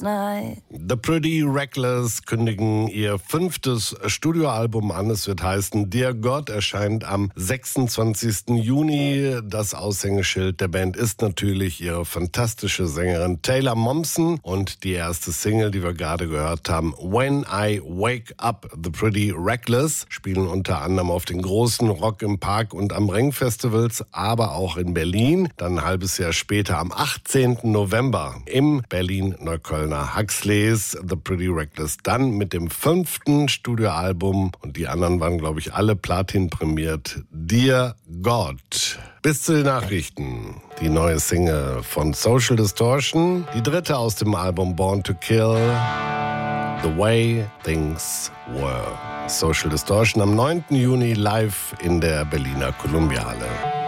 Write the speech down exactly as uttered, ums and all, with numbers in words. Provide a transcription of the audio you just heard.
night. The Pretty Reckless kündigen ihr fünftes Studioalbum an. Es wird heißen Dear God, erscheint am sechsundzwanzigsten Juni. Das Aushängeschild der Band ist natürlich ihre fantastische Sängerin Taylor Momsen und die erste Single, die wir gerade gehört haben, When I Wake Up. The Pretty Reckless spielen unter anderem auf den großen Rock im Park und am Ring-Festivals, aber auch in Berlin. Dann ein halbes Jahr später am achtzehnten November im Berlin-Neuköllner Huxleys, The Pretty Reckless. Dann mit dem fünften Studioalbum und die anderen waren, glaube ich, alle Platin prämiert. Dear God. Bis zu den Nachrichten. Die neue Single von Social Distortion. Die dritte aus dem Album Born to Kill. The Way Things Were. Social Distortion am neunten Juni live in der Berliner Columbiale.